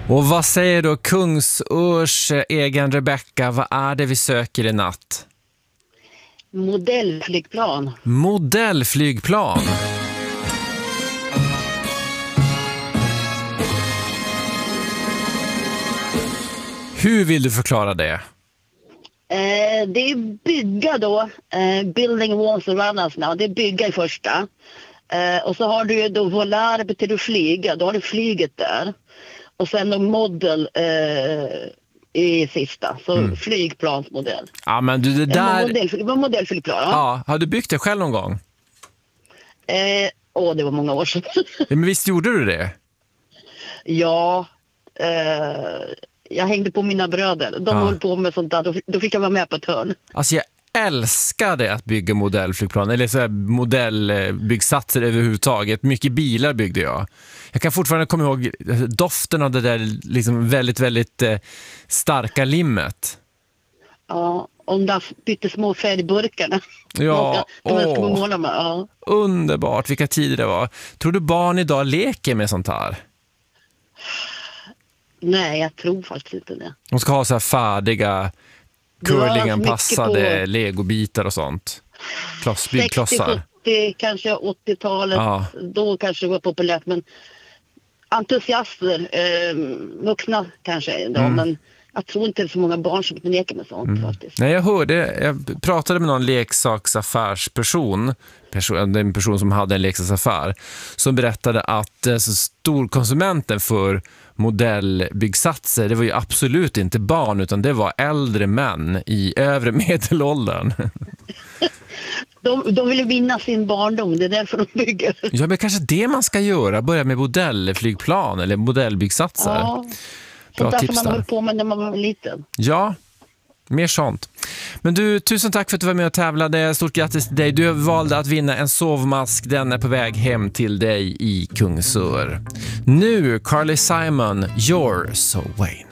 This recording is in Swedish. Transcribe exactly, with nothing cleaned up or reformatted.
Och vad säger då Kungsörs egen Rebecca? Vad är det vi söker i natt? Modellflygplan. Modellflygplan. Hur vill du förklara det? Eh, det är bygga då. Eh, building walls around us now. Det är bygga i första. Eh, och så har du ju då volar betyder flyga. Då har du flyget där. Och sen då modell eh, i sista. Så mm. flygplansmodell. Ja, men du, det där... Modell, modellflygplan, ja. Ja. Har du byggt det själv någon gång? Eh, åh, det var många år sedan. Ja, men visst gjorde du det? Ja. Eh, jag hängde på mina bröder. De ja. höll på med sånt där. Då, då fick jag vara med på ett hörn. Alltså jag älskade att bygga modellflygplan. Eller så här modellbyggsatser överhuvudtaget. Mycket bilar byggde jag. Jag kan fortfarande komma ihåg doften av det där liksom väldigt, väldigt eh, starka limmet. Ja, om där bytte små färgburkarna. Ja, åh, måla med. Ja. Underbart, vilka tider det var. Tror du barn idag leker med sånt här? Nej, jag tror faktiskt inte det. De ska ha så här färdiga curlinganpassade på... legobitar och sånt. Kloss, byggklossar. sextio sjuttio, kanske åttiotalet. Ja. Då kanske det var populärt, men entusiaster, eh, vuxna kanske då, mm. men jag tror inte det är så många barn som leker med sånt mm. faktiskt. Nej, jag hörde, jag pratade med någon leksaksaffärsperson, person, en person som hade en leksaksaffär, som berättade att så storkonsumenten för modellbyggsatser, det var ju absolut inte barn, utan det var äldre män i övre medelåldern. De, de ville vinna sin barndom, det är därför de bygger. Ja, men kanske det man ska göra, börja med modellflygplan eller modellbyggsatser. Ja, sånt där som man höll på med när man var liten. Ja, mer sånt. Men du, tusen tack för att du var med och tävlade. Stort grattis till dig. Du valde att vinna en sovmask. Den är på väg hem till dig i Kungsör. Nu, Carly Simon, You're So Vain.